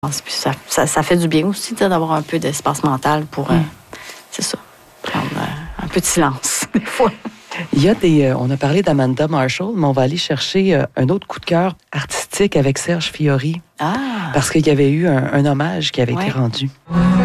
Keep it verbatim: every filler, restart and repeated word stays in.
Puis ça, ça, ça fait du bien aussi d'avoir un peu d'espace mental pour, mm. euh, c'est ça, prendre euh, un peu de silence, des fois. Il y a des, euh, on a parlé d'Amanda Marshall, mais on va aller chercher euh, un autre coup de cœur artistique avec Serge Fiori. Ah! Parce qu'il y avait eu un, un hommage qui avait ouais. été rendu.